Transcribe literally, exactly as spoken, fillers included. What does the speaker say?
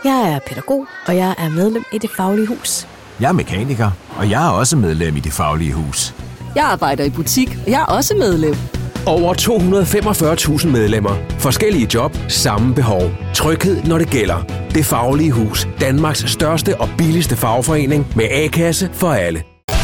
Jeg er pædagog, og jeg er medlem i Det Faglige Hus. Jeg er mekaniker, og jeg er også medlem i Det Faglige Hus. Jeg arbejder i butik, og jeg er også medlem. Over to hundrede og femogfyrre tusind medlemmer. Forskellige job, samme behov. Tryghed, når det gælder. Det Faglige Hus. Danmarks største og billigste fagforening med A-kasse for alle.